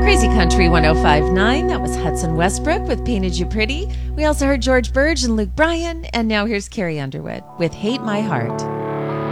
Crazy Country 105.9. That was Hudson Westbrook with Painted You Pretty. We also heard George Burge and Luke Bryan. And now here's Carrie Underwood with Hate My Heart.